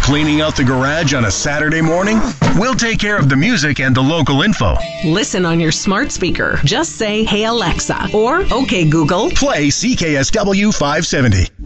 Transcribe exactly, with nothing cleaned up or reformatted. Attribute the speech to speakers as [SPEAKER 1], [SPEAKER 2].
[SPEAKER 1] Cleaning out the garage on a Saturday morning? We'll take care of the music and the local info.
[SPEAKER 2] Listen on your smart speaker. Just say, "Hey Alexa," or "Okay Google."
[SPEAKER 1] Play C K S W five seventy.